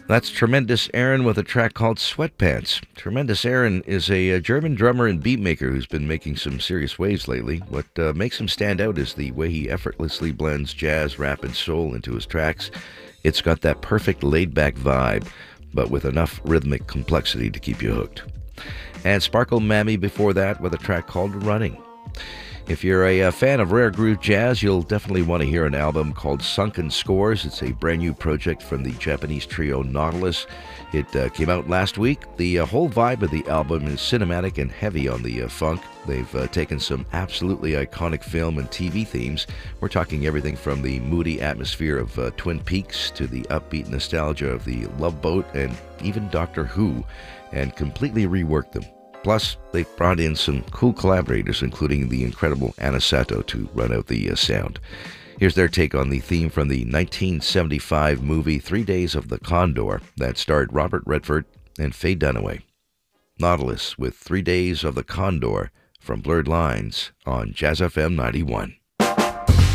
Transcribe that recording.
That's Tremendous Aaron with a track called Sweatpants. Tremendous Aaron is a German drummer and beatmaker who's been making some serious waves lately. What makes him stand out is the way he effortlessly blends jazz, rap, and soul into his tracks. It's got that perfect laid-back vibe, but with enough rhythmic complexity to keep you hooked. And Sparkle Mammy before that with a track called Running. If you're a fan of rare groove jazz, you'll definitely want to hear an album called Sunken Scores. It's a brand new project from the Japanese trio Nautilus. It came out last week. The whole vibe of the album is cinematic and heavy on the funk. They've taken some absolutely iconic film and TV themes. We're talking everything from the moody atmosphere of Twin Peaks to the upbeat nostalgia of the Love Boat and even Doctor Who, and completely reworked them. Plus, they've brought in some cool collaborators, including the incredible Anna Sato, to run out the sound. Here's their take on the theme from the 1975 movie 3 Days of the Condor that starred Robert Redford and Faye Dunaway. Nautilus with 3 Days of the Condor from Blurred Lines on Jazz FM 91.